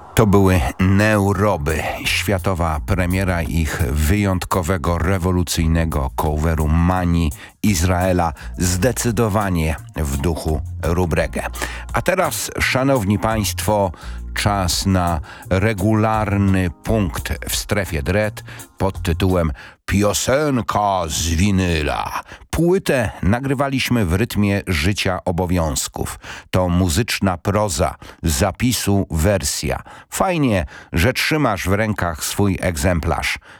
To były Neuroby, światowa premiera ich wyjątkowego, rewolucyjnego coveru Mani Izraela, zdecydowanie w duchu Rubrege. A teraz, szanowni państwo, czas na regularny punkt w strefie dread pod tytułem Piosenka z winyla. Płytę nagrywaliśmy w rytmie życia obowiązków. To muzyczna proza, zapisu wersja. Fajnie, że trzymasz w rękach swój egzemplarz.